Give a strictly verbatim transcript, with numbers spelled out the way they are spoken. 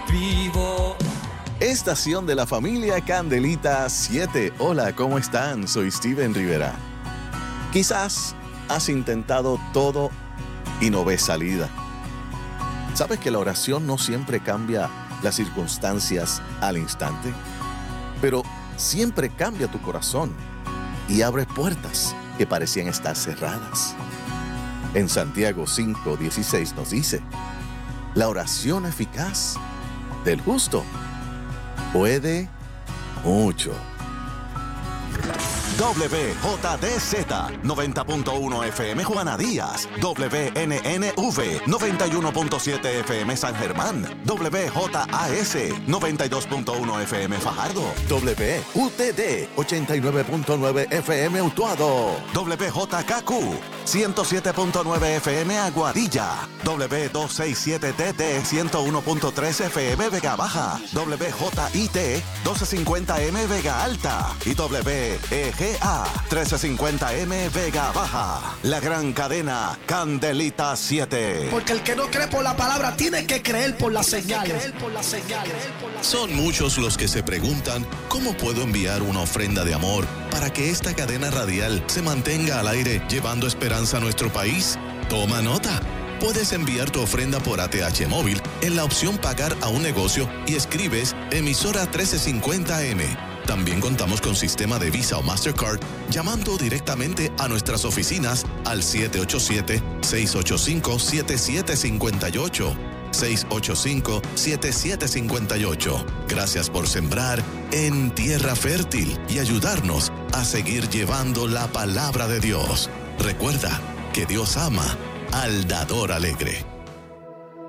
vivo. Estación de la familia Candelita siete. Hola, ¿cómo están? Soy Steven Rivera. Quizás has intentado todo y no ves salida. ¿Sabes que la oración no siempre cambia las circunstancias al instante? Pero siempre cambia tu corazón y abre puertas que parecían estar cerradas. En Santiago cinco dieciséis nos dice: la oración eficaz del justo puede mucho. W J D Z noventa punto uno F M Juana Díaz, W N N V noventa y uno punto siete F M San Germán, W J A S noventa y dos punto uno F M Fajardo, W U T D ochenta y nueve punto nueve F M Utuado, W J K Q ciento siete punto nueve F M Aguadilla, W doscientos sesenta y siete T T ciento uno punto tres F M Vega Baja, W J I T doce cincuenta M Vega Alta y W E G A trece cincuenta M Vega Baja. La gran cadena Candelita siete. Porque el que no cree por la palabra tiene que creer por la señal. Son muchos los que se preguntan cómo puedo enviar una ofrenda de amor para que esta cadena radial se mantenga al aire llevando esperanza a nuestro país. Toma nota. Puedes enviar tu ofrenda por A T H móvil en la opción pagar a un negocio y escribes emisora trece cincuenta M. También contamos con sistema de Visa o Mastercard llamando directamente a nuestras oficinas al siete ocho siete, seis ocho cinco, siete siete cinco ocho. seis ocho cinco, siete siete cinco ocho. Gracias por sembrar en tierra fértil y ayudarnos a seguir llevando la palabra de Dios. Recuerda que Dios ama al dador alegre.